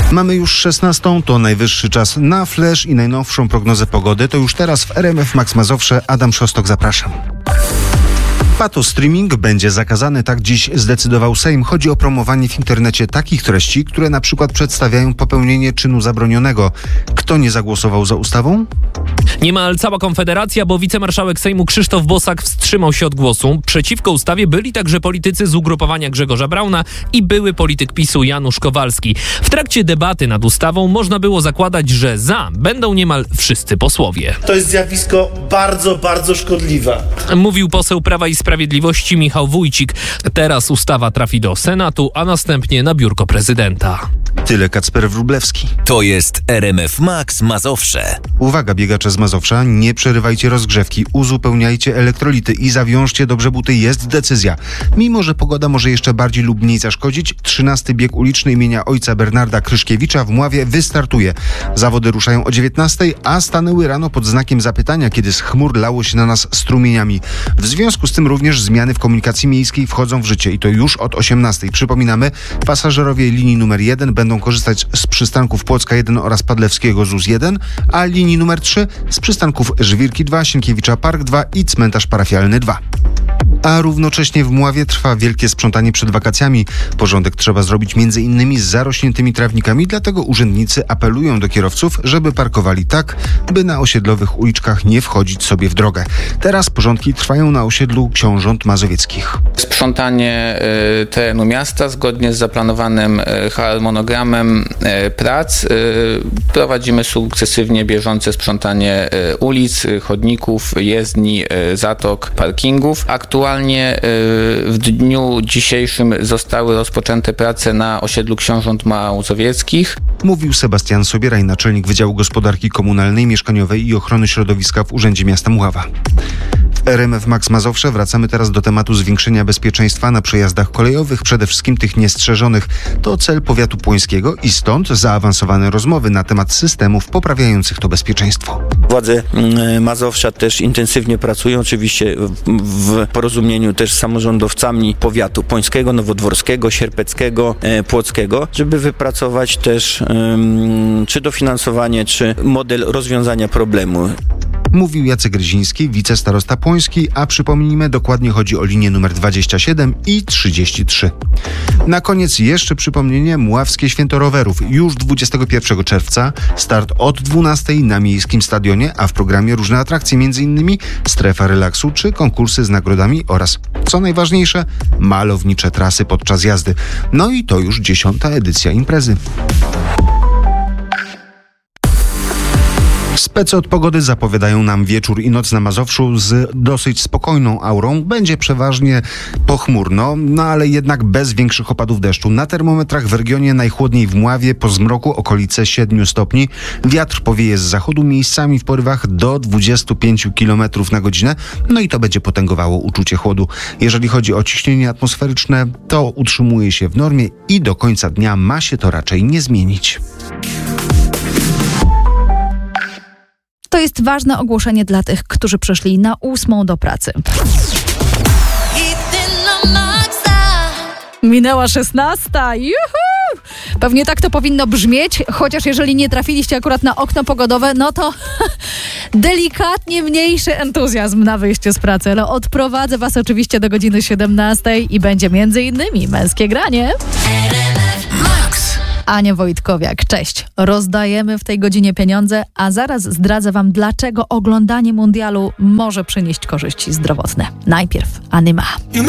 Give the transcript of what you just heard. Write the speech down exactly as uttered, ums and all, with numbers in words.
Mamy już szesnastą, to najwyższy czas na flash i najnowszą prognozę pogody. To już teraz w R M F Max Mazowsze. Adam Szostok, zapraszam. Patostreaming będzie zakazany, tak dziś zdecydował Sejm. Chodzi o promowanie w internecie takich treści, które na przykład przedstawiają popełnienie czynu zabronionego. Kto nie zagłosował za ustawą? Niemal cała Konfederacja, bo wicemarszałek Sejmu Krzysztof Bosak wstrzymał się od głosu. Przeciwko ustawie byli także politycy z ugrupowania Grzegorza Brauna i były polityk PiSu Janusz Kowalski. W trakcie debaty nad ustawą można było zakładać, że za będą niemal wszyscy posłowie. To jest zjawisko bardzo, bardzo szkodliwe. Mówił poseł Prawa i Sprawiedliwości Michał Wójcik. Teraz ustawa trafi do Senatu, a następnie na biurko prezydenta. Tyle Kacper Wróblewski. To jest R M F Max Mazowsze. Uwaga, biegacze z Mazowsza, nie przerywajcie rozgrzewki, uzupełniajcie elektrolity i zawiążcie dobrze buty, jest decyzja. Mimo że pogoda może jeszcze bardziej lub mniej zaszkodzić, trzynasty bieg uliczny imienia ojca Bernarda Kryszkiewicza w Mławie wystartuje. Zawody ruszają o dziewiętnastej, a stanęły rano pod znakiem zapytania, kiedy z chmur lało się na nas strumieniami. W związku z tym również zmiany w komunikacji miejskiej wchodzą w życie i to już od osiemnastej. Przypominamy, pasażerowie linii numer jeden będą korzystać z przystanków Płocka jeden oraz Padlewskiego Z U S jeden, a linii numer trzy z przystanków Żwirki dwa, Sienkiewicza Park dwa i Cmentarz Parafialny dwa. A równocześnie w Mławie trwa wielkie sprzątanie przed wakacjami. Porządek trzeba zrobić między innymi z zarośniętymi trawnikami, dlatego urzędnicy apelują do kierowców, żeby parkowali tak, by na osiedlowych uliczkach nie wchodzić sobie w drogę. Teraz porządki trwają na osiedlu Książąt Mazowieckich. Sprzątanie y, terenu miasta zgodnie z zaplanowanym y, harmonogramem y, prac. Y, prowadzimy sukcesywnie bieżące sprzątanie y, ulic, y, chodników, jezdni, y, zatok, parkingów. Aktualnie w dniu dzisiejszym zostały rozpoczęte prace na osiedlu Książąt Mazowieckich. Mówił Sebastian Sobieraj, naczelnik Wydziału Gospodarki Komunalnej, Mieszkaniowej i Ochrony Środowiska w Urzędzie Miasta Mława. W R M F Max Mazowsze wracamy teraz do tematu zwiększenia bezpieczeństwa na przejazdach kolejowych, przede wszystkim tych niestrzeżonych. To cel powiatu płońskiego i stąd zaawansowane rozmowy na temat systemów poprawiających to bezpieczeństwo. Władze Mazowsza też intensywnie pracują, oczywiście w porozumieniu też z samorządowcami powiatu płońskiego, nowodworskiego, sierpeckiego, płockiego, żeby wypracować też um, czy dofinansowanie, czy model rozwiązania problemu. Mówił Jacek Gryziński, wicestarosta płoński, a przypomnijmy, dokładnie chodzi o linię numer dwadzieścia siedem i trzydzieści trzy. Na koniec jeszcze przypomnienie, Mławskie Święto Rowerów już dwudziestego pierwszego czerwca, start od dwunastej na Miejskim Stadionie, a w programie różne atrakcje, m.in. strefa relaksu czy konkursy z nagrodami oraz, co najważniejsze, malownicze trasy podczas jazdy. No i to już dziesiąta edycja imprezy. Specy od pogody zapowiadają nam wieczór i noc na Mazowszu z dosyć spokojną aurą. Będzie przeważnie pochmurno, no ale jednak bez większych opadów deszczu. Na termometrach w regionie najchłodniej w Mławie, po zmroku okolice siedmiu stopni. Wiatr powieje z zachodu, miejscami w porywach do dwudziestu pięciu kilometrów na godzinę. No i to będzie potęgowało uczucie chłodu. Jeżeli chodzi o ciśnienie atmosferyczne, to utrzymuje się w normie i do końca dnia ma się to raczej nie zmienić. To jest ważne ogłoszenie dla tych, którzy przyszli na ósmą do pracy. Minęła szesnasta. Juhu! Pewnie tak to powinno brzmieć, chociaż jeżeli nie trafiliście akurat na okno pogodowe, no to delikatnie mniejszy entuzjazm na wyjście z pracy. Ale odprowadzę was oczywiście do godziny siedemnastej i będzie między innymi męskie granie. Ania Wojtkowiak, cześć. Rozdajemy w tej godzinie pieniądze, a zaraz zdradzę wam, dlaczego oglądanie mundialu może przynieść korzyści zdrowotne. Najpierw Anyma.